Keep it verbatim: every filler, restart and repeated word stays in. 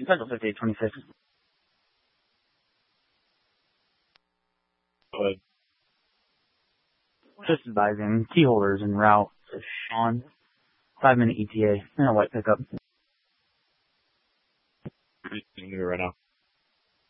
Central fifty-eight twenty-six. Go ahead. Just advising, key holders en route to Sean. Five minute E T A and a white pickup. Right now.